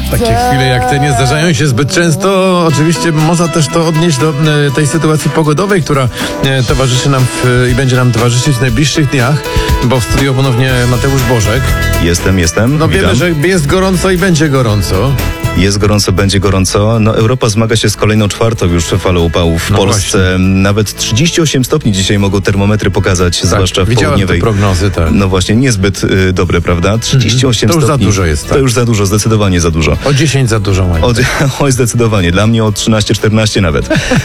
Takie chwile jak te nie zdarzają się zbyt często. Oczywiście można też to odnieść do tej sytuacji pogodowej, która towarzyszy nam i będzie nam towarzyszyć w najbliższych dniach, bo w studiu ponownie Mateusz Bożek. Jestem. No wiemy, że jest gorąco i będzie gorąco. Jest gorąco, będzie gorąco. No Europa zmaga się z kolejną czwartą już falą upałów w Polsce. Właśnie. Nawet 38 stopni dzisiaj mogą termometry pokazać, zwłaszcza w widziałem południowej. te prognozy, tak. No właśnie, niezbyt dobre, prawda? 38 To już stopni. za dużo jest, tak. To już za dużo, zdecydowanie za dużo. O 10 za dużo mają. Oj, zdecydowanie. Dla mnie o 13-14 nawet.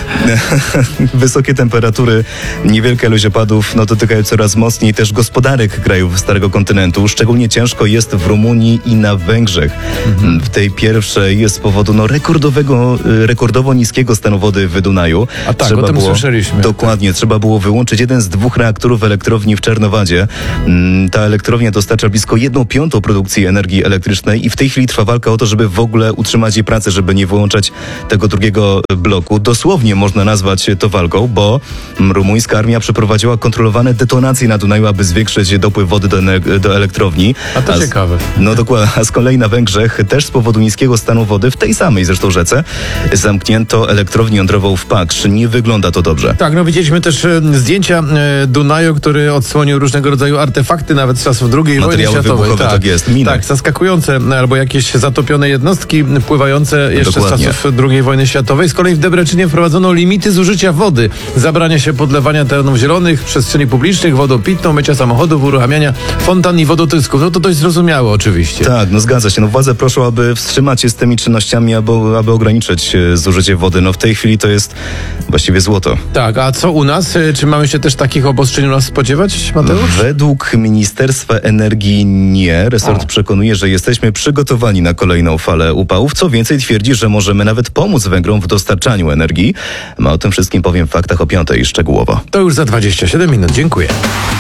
Wysokie temperatury, niewielka ilość opadów dotykają coraz mocniej też gospodarek krajów Starego Kontynentu. Szczególnie ciężko jest w Rumunii i na Węgrzech. W tej pierwszej jest z powodu rekordowo niskiego stanu wody w Dunaju. A tak, o tym słyszeliśmy. Dokładnie. Trzeba było wyłączyć jeden z 2 reaktorów elektrowni w Czernowadzie. Ta elektrownia dostarcza blisko 1/5 produkcji energii elektrycznej i w tej chwili trwa walka o to, żeby w ogóle utrzymać jej pracę, żeby nie wyłączać tego drugiego bloku. Dosłownie można nazwać to walką, bo rumuńska armia przeprowadziła kontrolowane detonacje na Dunaju, aby zwiększyć dopływ wody do elektrowni. A to ciekawe. No dokładnie. A z kolei na Węgrzech też z powodu niskiego stanu wody w tej samej zresztą rzece zamknięto elektrownię jądrową w Pakrz. Nie wygląda to dobrze. Tak, widzieliśmy też zdjęcia Dunaju, który odsłonił różnego rodzaju artefakty, nawet z czasów II wojny światowej. Wybuchowe, tak jest. Miny. Tak, zaskakujące, albo jakieś zatopione jednostki pływające jeszcze Dokładnie. z czasów II wojny światowej. Z kolei w Debreczynie wprowadzono limity zużycia wody. Zabrania się podlewania terenów zielonych, przestrzeni publicznych, wodą pitną, mycia samochodów, uruchamiania fontan i wodotysków. No to dość zrozumiałe oczywiście. Tak, zgadza się. Władze proszą, aby wstrzymać się z tymi czynnościami, aby ograniczyć zużycie wody. W tej chwili to jest właściwie złoto. Tak, a co u nas? Czy mamy się też takich obostrzeń u nas spodziewać, Mateusz? Według Ministerstwa Energii nie. Resort przekonuje, że jesteśmy przygotowani na kolejną falę upałów. Co więcej, twierdzi, że możemy nawet pomóc Węgrom w dostarczaniu energii. O tym wszystkim powiem w faktach o 5:00 szczegółowo. To już za 27 minut. Dziękuję.